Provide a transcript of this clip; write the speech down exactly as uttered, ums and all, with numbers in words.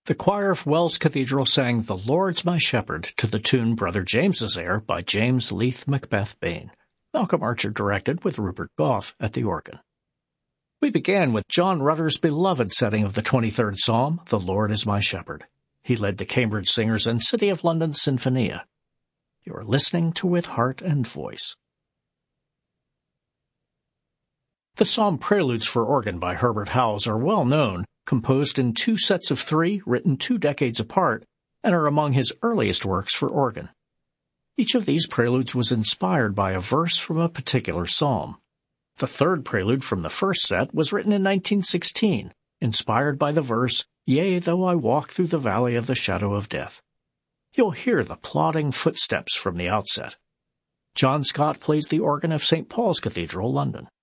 The choir of Wells Cathedral sang "The Lord's My Shepherd" to the tune "Brother James's Air" by James Leith Macbeth Bain. Malcolm Archer directed, with Rupert Gough at the organ. We began with John Rutter's beloved setting of the twenty-third Psalm, "The Lord is My Shepherd." He led the Cambridge Singers and City of London Sinfonia. You are listening to With Heart and Voice. The Psalm Preludes for Organ by Herbert Howells are well known, composed in two sets of three, written two decades apart, and are among his earliest works for organ. Each of these preludes was inspired by a verse from a particular psalm. The third prelude from the first set was written in nineteen sixteen, inspired by the verse, "Yea, though I walk through the valley of the shadow of death." You'll hear the plodding footsteps from the outset. John Scott plays the organ of Saint Paul's Cathedral, London.